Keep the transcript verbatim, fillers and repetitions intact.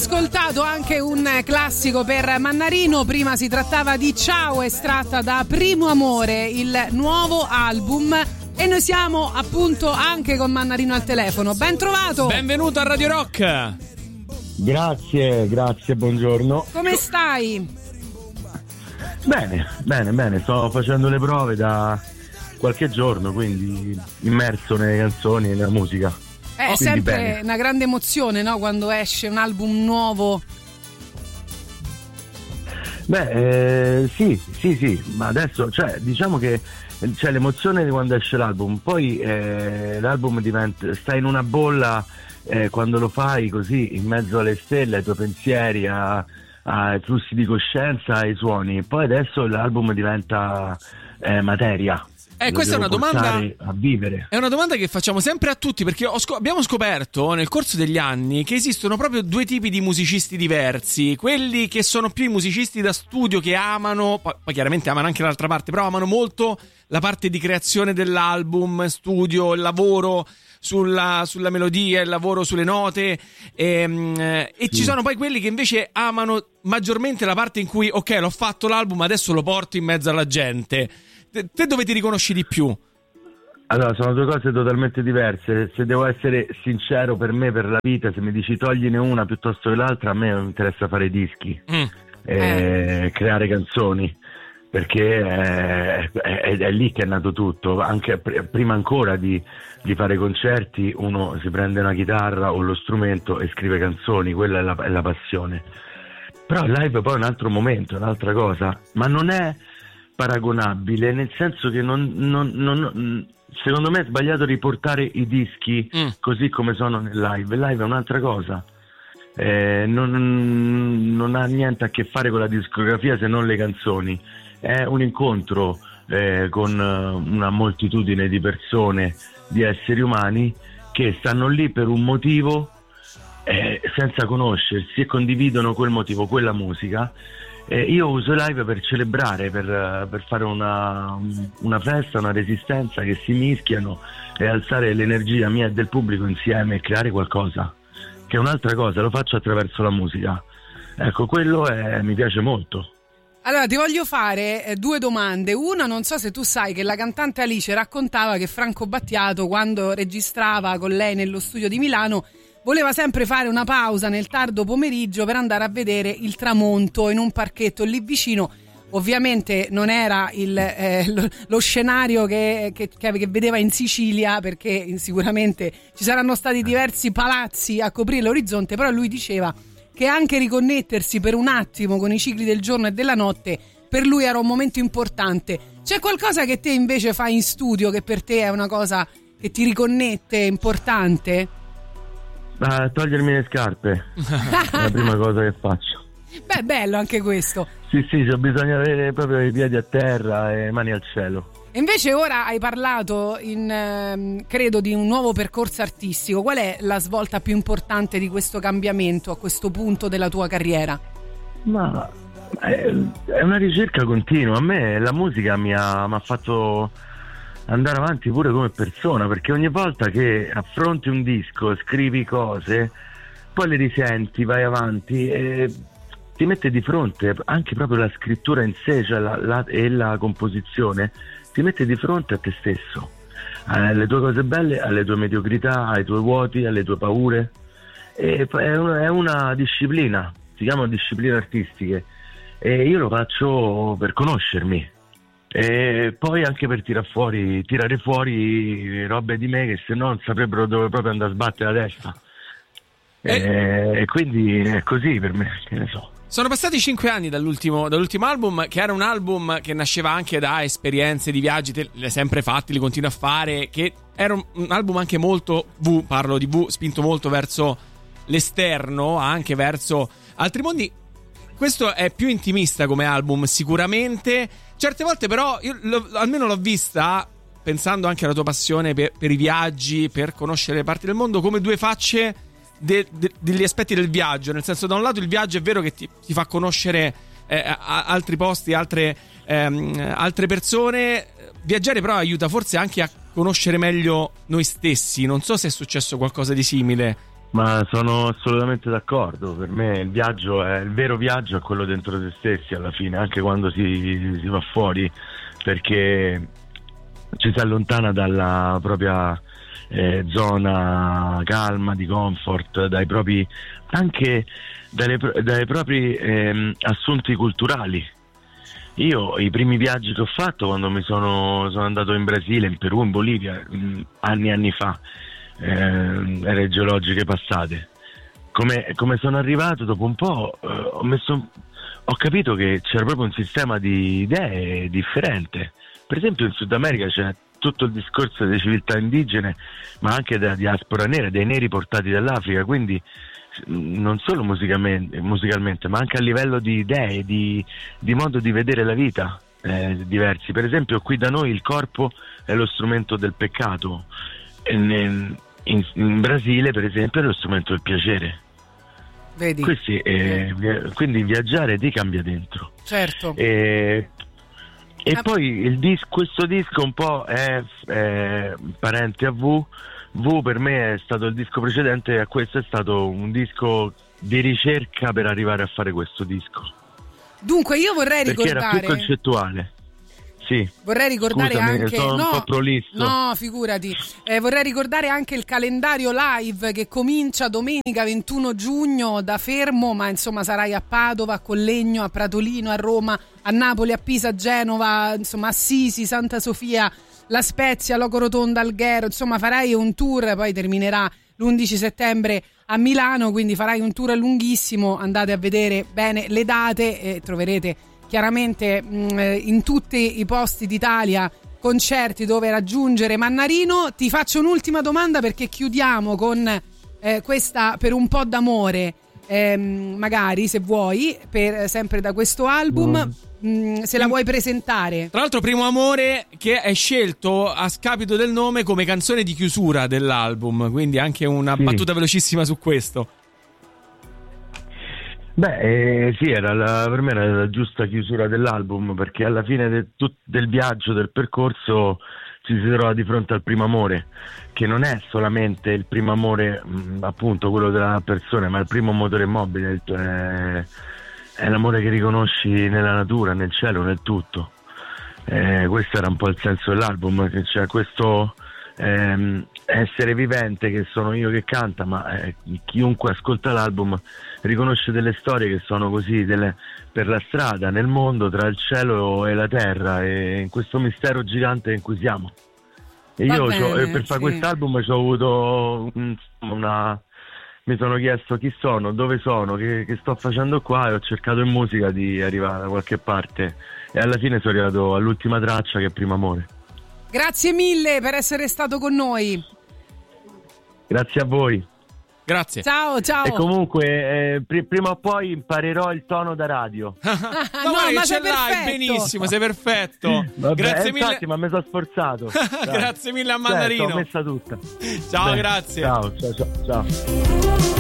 ascoltato anche un classico per Mannarino. Prima si trattava di Ciao, estratta da Primo Amore, il nuovo album. E noi siamo appunto anche con Mannarino al telefono. Ben trovato! Benvenuto a Radio Rock! Grazie, grazie, buongiorno. Come stai? Bene, bene, bene. Sto facendo le prove da qualche giorno, quindi immerso nelle canzoni e nella musica. È sempre bene. Una grande emozione, no? Quando esce un album nuovo. Beh, eh, sì, sì, sì, ma adesso, cioè, diciamo che c'è l'emozione di quando esce l'album, poi eh, l'album diventa, stai in una bolla eh, quando lo fai così, in mezzo alle stelle, ai tuoi pensieri, a, ai flussi di coscienza, ai suoni. Poi adesso l'album diventa eh, materia. Eh, questa è una domanda a vivere. È una domanda che facciamo sempre a tutti, perché ho scop- abbiamo scoperto nel corso degli anni che esistono proprio due tipi di musicisti diversi: quelli che sono più i musicisti da studio, che amano, poi, poi chiaramente amano anche l'altra parte, però amano molto la parte di creazione dell'album, studio, il lavoro sulla, sulla melodia, il lavoro sulle note, e, e sì. Ci sono poi quelli che invece amano maggiormente la parte in cui ok, l'ho fatto l'album, adesso lo porto in mezzo alla gente. Te dove ti riconosci di più? Allora, sono due cose totalmente diverse. Se devo essere sincero, per me, per la vita, se mi dici togliene una piuttosto che l'altra, a me non interessa fare dischi, mm. eh, creare canzoni, perché è, è, è lì che è nato tutto. Anche pr- prima ancora di, di fare concerti, uno si prende una chitarra o lo strumento e scrive canzoni, quella è la, è la passione. Però il live poi è un altro momento, è un'altra cosa, ma non è paragonabile, nel senso che non, non, non, secondo me è sbagliato riportare i dischi mm. così come sono nel live. Il live è un'altra cosa, eh, non, non ha niente a che fare con la discografia se non le canzoni. È un incontro eh, con una moltitudine di persone, di esseri umani che stanno lì per un motivo, eh, senza conoscersi, e condividono quel motivo, quella musica. Eh, io uso live per celebrare, per, per fare una, una festa, una resistenza, che si mischiano, e alzare l'energia mia e del pubblico insieme e creare qualcosa, che è un'altra cosa. Lo faccio attraverso la musica. Ecco, quello è, mi piace molto. Allora ti voglio fare eh, due domande. Una, non so se tu sai che la cantante Alice raccontava che Franco Battiato, quando registrava con lei nello studio di Milano, voleva sempre fare una pausa nel tardo pomeriggio per andare a vedere il tramonto in un parchetto lì vicino. Ovviamente non era il, eh, lo, lo scenario che, che, che vedeva in Sicilia, perché sicuramente ci saranno stati diversi palazzi a coprire l'orizzonte, però lui diceva che anche riconnettersi per un attimo con i cicli del giorno e della notte per lui era un momento importante. C'è qualcosa che te invece fai in studio che per te è una cosa che ti riconnette, importante? Ah, togliermi le scarpe è la prima cosa che faccio. Beh, bello anche questo. Sì, sì, bisogna avere proprio i piedi a terra e mani al cielo. E invece ora hai parlato in, eh, credo, di un nuovo percorso artistico. Qual è la svolta più importante di questo cambiamento a questo punto della tua carriera? Ma è, è una ricerca continua. A me la musica mi ha, mi ha fatto andare avanti pure come persona, perché ogni volta che affronti un disco, scrivi cose, poi le risenti, vai avanti e ti mette di fronte anche proprio la scrittura in sé, cioè la, la, e la composizione, ti mette di fronte a te stesso, alle tue cose belle, alle tue mediocrità, ai tuoi vuoti, alle tue paure. E è una, è una disciplina, si chiamano discipline artistiche, e io lo faccio per conoscermi. E poi anche per tirar fuori, tirare fuori robe di me che se no non saprebbero dove proprio andare a sbattere la testa. E, e, e quindi è così per me, che ne so. Sono passati cinque anni dall'ultimo, dall'ultimo album, che era un album che nasceva anche da esperienze di viaggi, te le hai sempre fatti, li continui a fare, che era un, un album anche molto V, parlo di V, spinto molto verso l'esterno, anche verso altri mondi. Questo è più intimista come album, sicuramente. Certe volte però, io lo, almeno l'ho vista, pensando anche alla tua passione per, per i viaggi, per conoscere le parti del mondo, come due facce de, de, degli aspetti del viaggio. Nel senso, da un lato il viaggio è vero che ti, ti fa conoscere eh, altri posti, altre, ehm, altre persone. Viaggiare però aiuta forse anche a conoscere meglio noi stessi. Non so se è successo qualcosa di simile. Ma sono assolutamente d'accordo. Per me il viaggio è il vero viaggio, è quello dentro se stessi alla fine, anche quando si, si va fuori, perché ci si allontana dalla propria eh, zona calma, di comfort, dai propri anche dalle, dai propri ehm, assunti culturali. Io i primi viaggi che ho fatto quando mi sono, sono andato in Brasile, in Perù, in Bolivia, mh, anni e anni fa, eh, ere geologiche passate, come, come sono arrivato dopo un po', eh, ho, messo, ho capito che c'era proprio un sistema di idee differente. Per esempio in Sud America c'è tutto il discorso delle civiltà indigene, ma anche della diaspora nera, dei neri portati dall'Africa, quindi non solo musicalmente, musicalmente ma anche a livello di idee, di, di modo di vedere la vita eh, diversi. Per esempio qui da noi il corpo è lo strumento del peccato, in, in, in Brasile per esempio è lo strumento del piacere. Vedi? Questi, eh, quindi viaggiare ti cambia dentro. Certo. E, e ah. poi il dis- questo disco un po' è, è parente a V. V per me è stato il disco precedente, a questo è stato un disco di ricerca per arrivare a fare questo disco. Dunque io vorrei perché ricordare, era più concettuale. Sì. Vorrei ricordare Scusami, anche sono no, un po' prolisso. No, figurati. Eh, vorrei ricordare anche il calendario live che comincia domenica ventuno giugno da Fermo, ma insomma sarai a Padova, a Collegno, a Pratolino, a Roma, a Napoli, a Pisa, a Genova, insomma Assisi, Santa Sofia, La Spezia, Loco Rotonda, Alghero, insomma farai un tour, poi terminerà l'undici settembre a Milano, quindi farai un tour lunghissimo. Andate a vedere bene le date e troverete chiaramente mh, in tutti i posti d'Italia concerti dove raggiungere Mannarino. Ti faccio un'ultima domanda perché chiudiamo con eh, questa Per un po' d'amore, ehm, magari se vuoi, per, sempre da questo album. Mm. Se la vuoi presentare. Tra l'altro Primo Amore che è scelto a scapito del nome come canzone di chiusura dell'album, quindi anche una sì. battuta velocissima su questo. Beh eh, sì, era la, per me era la giusta chiusura dell'album, perché alla fine de, tut, del viaggio, del percorso ci si trova di fronte al primo amore, che non è solamente il primo amore mh, appunto quello della persona, ma il primo motore mobile, il, eh, è l'amore che riconosci nella natura, nel cielo, nel tutto. Eh, questo era un po' il senso dell'album, che c'è questo ehm, essere vivente che sono io che canta, ma eh, chiunque ascolta l'album riconosce delle storie che sono così delle, per la strada, nel mondo, tra il cielo e la terra, e in questo mistero gigante in cui siamo. E io bene, per fare sì. quest'album ci ho avuto una... mi sono chiesto chi sono, dove sono, che, che sto facendo qua, e ho cercato in musica di arrivare da qualche parte, e alla fine sono arrivato all'ultima traccia, che è Primo Amore. Grazie mille per essere stato con noi. Grazie a voi. Grazie. Ciao, ciao. E comunque eh, pr- prima o poi imparerò il tono da radio. no, no, ma ce l'hai benissimo, sei perfetto. Vabbè, grazie eh, mille. Infatti, ma mi sono sforzato. Grazie mille a Mannarino. Certo, ho messa tutta. Ciao, Beh, grazie. Ciao, ciao, ciao, ciao.